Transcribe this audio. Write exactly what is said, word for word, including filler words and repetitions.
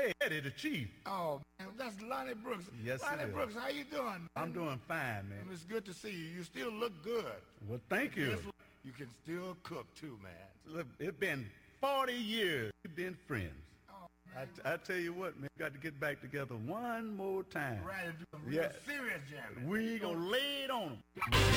Hey, Eddie, the chief. Oh, man, that's Lonnie Brooks. Yes, Lonnie it is. Brooks, how you doing, man? I'm doing fine, man. It's good to see you. You still look good. Well, thank you. Guess what? You can still cook, too, man. Look, it's been forty years we've been friends. Oh, I, I tell you what, man, we got to get back together one more time. Right, do some real Yeah. serious jamming. We gonna lay it on them.